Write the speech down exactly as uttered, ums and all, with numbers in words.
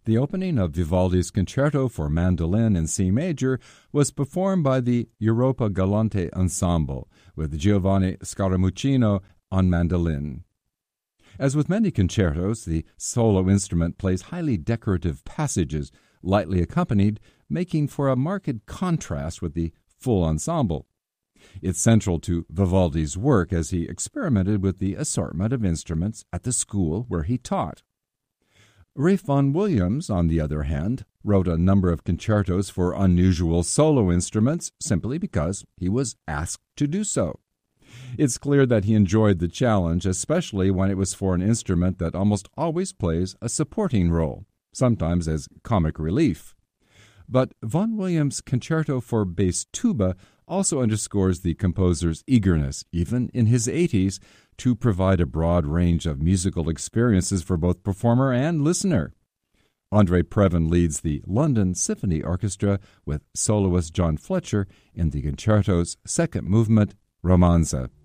The opening of Vivaldi's Concerto for Mandolin in C major was performed by the Europa Galante Ensemble, with Giovanni Scaramuccino on mandolin. As with many concertos, the solo instrument plays highly decorative passages, lightly accompanied, making for a marked contrast with the full ensemble. It's central to Vivaldi's work as he experimented with the assortment of instruments at the school where he taught. Ralph Vaughan Williams, on the other hand, wrote a number of concertos for unusual solo instruments simply because he was asked to do so. It's clear that he enjoyed the challenge, especially when it was for an instrument that almost always plays a supporting role, sometimes as comic relief. But Vaughan Williams' Concerto for Bass Tuba also underscores the composer's eagerness, even in his eighties, to provide a broad range of musical experiences for both performer and listener. Andre Previn leads the London Symphony Orchestra with soloist John Fletcher in the concerto's second movement, Romanza.